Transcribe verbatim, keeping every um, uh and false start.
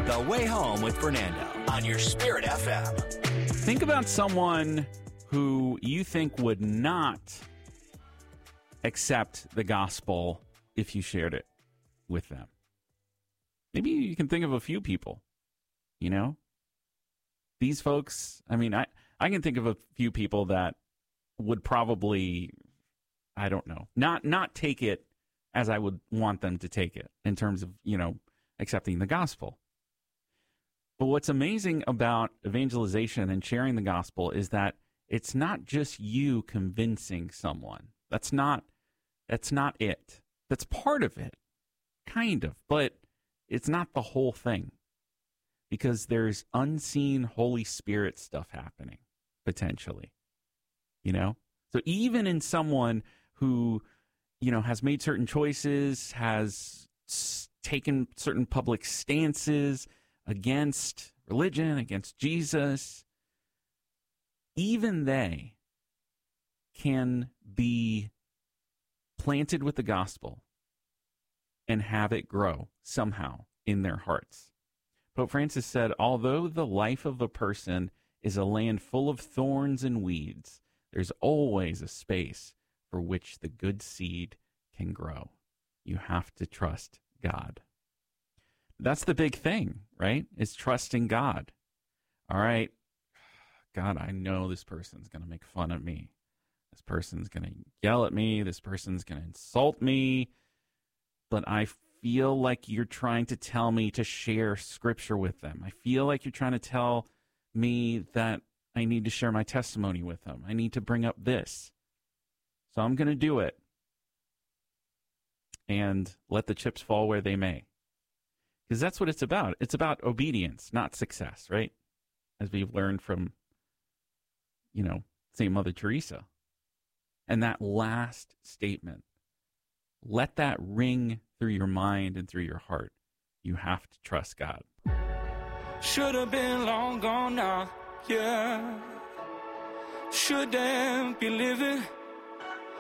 The Way Home with Fernando on your Spirit F M. Think about someone who you think would not accept the gospel if you shared it with them. Maybe you can think of a few people, you know? These folks, I mean, I, I can think of a few people that would probably, I don't know, not not take it as I would want them to take it in terms of, you know, accepting the gospel. But what's amazing about evangelization and sharing the gospel is that it's not just you convincing someone. That's not that's not it. That's part of it, kind of, but it's not the whole thing, because there's unseen Holy Spirit stuff happening, potentially, you know? So even in someone who, you know, has made certain choices, has s- taken certain public stances against religion, against Jesus, even they can be planted with the gospel and have it grow somehow in their hearts. Pope Francis said, although the life of a person is a land full of thorns and weeds, there's always a space for which the good seed can grow. You have to trust God. That's the big thing, right? Is trusting God. All right, God, I know this person's going to make fun of me. This person's going to yell at me. This person's going to insult me. But I feel like you're trying to tell me to share scripture with them. I feel like you're trying to tell me that I need to share my testimony with them. I need to bring up this. So I'm going to do it. And let the chips fall where they may. Because that's what it's about. It's about obedience, not success, right? As we've learned from, you know, Saint Mother Teresa. And that last statement, let that ring through your mind and through your heart. You have to trust God. Should have been long gone now, yeah. Shouldn't be living